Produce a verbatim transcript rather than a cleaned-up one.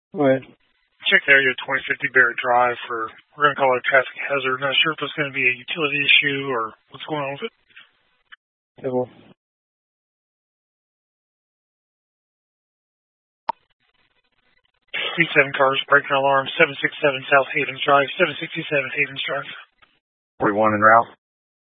Go ahead. Check the area twenty fifty Barrett Drive for, we're going to call it a traffic hazard. Not sure if it's going to be a utility issue or what's going on with it. Civil. Speed seven cars, breaking alarm, seven sixty-seven South Havens Drive, seven sixty-seven Havens Drive. forty-one en route.